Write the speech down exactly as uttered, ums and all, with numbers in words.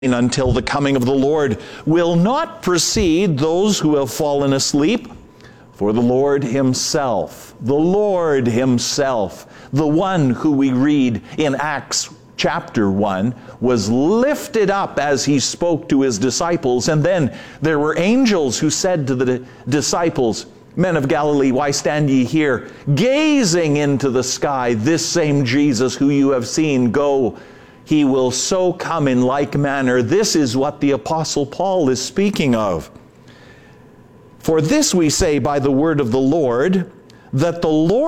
until the coming of the Lord will not precede those who have fallen asleep. For the Lord himself, the Lord himself, the one who we read in Acts chapter one, was lifted up as he spoke to his disciples. And then there were angels who said to the disciples, "Men of Galilee, why stand ye here, gazing into the sky? This same Jesus who you have seen go, he will so come in like manner." This is what the Apostle Paul is speaking of. "For this we say by the word of the Lord, that the Lord